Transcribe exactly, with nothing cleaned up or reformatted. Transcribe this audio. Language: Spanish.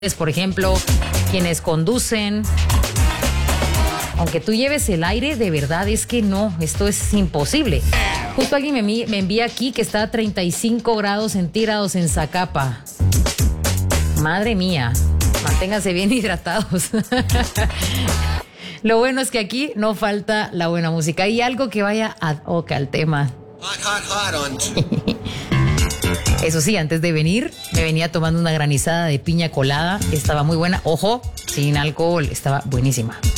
por ejemplo, quienes conducen. Aunque tú lleves el aire, de verdad es que no, esto es imposible. Justo alguien me, me envía aquí que está a treinta y cinco grados centígrados en Zacapa. Madre mía, manténganse bien hidratados. Lo bueno es que aquí no falta la buena música y algo que vaya ad hoc al tema. Hot, hot, hot on. Eso sí, antes de venir, me venía tomando una granizada de piña colada. Estaba muy buena. Ojo, sin alcohol, estaba buenísima.